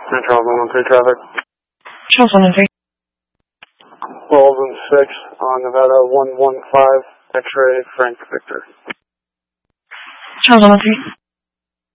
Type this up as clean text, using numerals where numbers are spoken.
Charles 113 traffic. Charles 113. Rolls and 6 on Nevada 115, X-ray, Frank Victor. Charles 113.